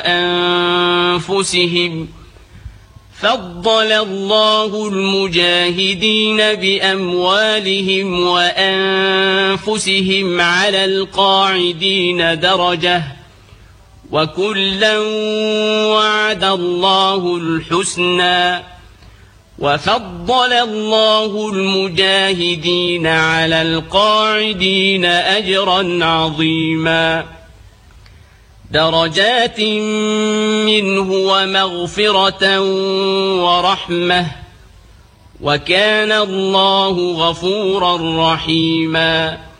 أنفسهم فضل الله المجاهدين بأموالهم وأنفسهم على القاعدين درجة وكلا وعد الله الحسنى وفضل الله المجاهدين على القاعدين أجرا عظيما درجات منه ومغفرة ورحمة وكان الله غفورا رحيما